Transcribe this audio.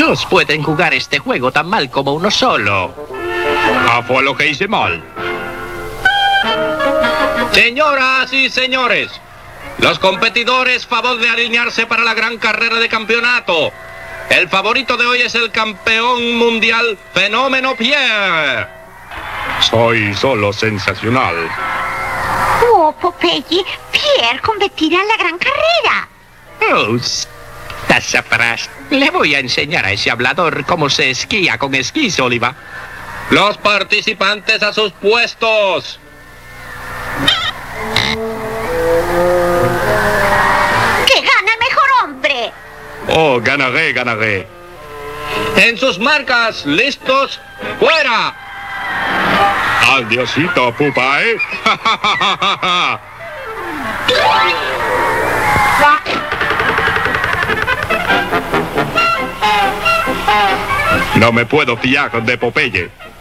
Dos pueden jugar este juego tan mal como uno solo. Fue lo que hice mal. Señoras y señores, los competidores, favor de alinearse para la gran carrera de campeonato. El favorito de hoy es el campeón mundial Fenómeno Pierre. Soy solo sensacional. Oh, Popeye, Pierre competirá en la gran carrera. Oh, Tasapras, le voy a enseñar a ese hablador cómo se esquía con esquís, Oliva. Los participantes a sus puestos. ¡Que gana el mejor hombre! Oh, ganaré. En sus marcas, listos, fuera. Adiosito, pupa, ¿eh? No me puedo fiar de Popeye.